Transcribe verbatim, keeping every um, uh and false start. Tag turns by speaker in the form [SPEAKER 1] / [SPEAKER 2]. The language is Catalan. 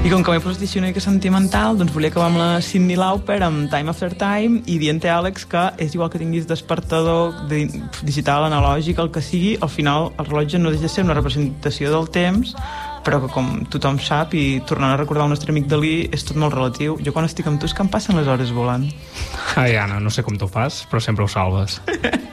[SPEAKER 1] I com que m'he posat una mica sentimental, doncs volia acabar amb la Cyndi Lauper, amb Time After Time, i dient-te, Àlex, que és igual que tinguis despertador de, digital, analògic, el que sigui, al final el rellotge no deixa de ser una representació del temps, però que com tothom sap, i tornant a recordar el nostre amic Dalí, és tot molt relatiu. Jo quan estic amb tu és que em passen les hores volant.
[SPEAKER 2] Ai, Anna, no sé com t'ho fas, però sempre ho salves.